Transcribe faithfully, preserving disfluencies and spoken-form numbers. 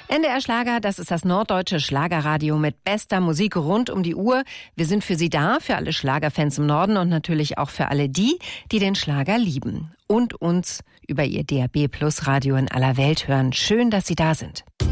N D R Schlager, das ist das norddeutsche Schlagerradio mit bester Musik rund um die Uhr. Wir sind für Sie da, für alle Schlagerfans im Norden und natürlich auch für alle die, die den Schlager lieben und uns über Ihr D A B Plus Radio in aller Welt hören. Schön, dass Sie da sind.